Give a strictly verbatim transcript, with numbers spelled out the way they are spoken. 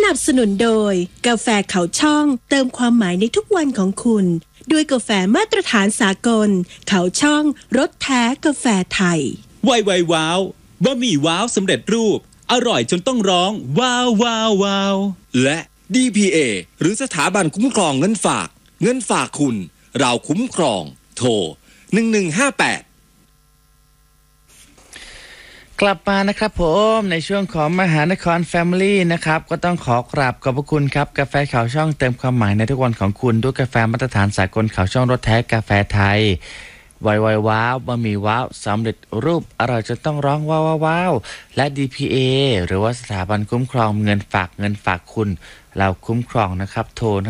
นับสนุนโดยกาแฟเขาช่องเติมความหมายในทุกวันของคุณด้วยกาแฟมาตรฐานสากลเขาช่องรสแท้กาแฟไทยไวไวว้าวบะหมี่ว้าวสำเร็จรูปอร่อยจนต้องร้องว้าวว้าวว้าวและ ดี พี เอ หรือสถาบันคุ้มครองเงินฝากเงินฝากคุณเราคุ้มครองโทรหนึ่งหนึ่งห้าแปดกลับมานะครับผมในช่วงของมหานคร Family นะครับก็ต้องขอกราบขอบพระคุณครับกาแฟข่าวช่องเติมความหมายในทุกวันของคุณด้วยกาแฟมาตรฐานสากลข่าวช่องรสแท้กาแฟไทยไวไวว้าวบะหมี่ว้าวสำเร็จรูปอร่อยจนต้องร้องว้าวว้าวและ ดี พี เอ หรือว่าสถาบันคุ้มครองเงินฝากเงินฝากคุณเราคุ้มครองนะครับโทร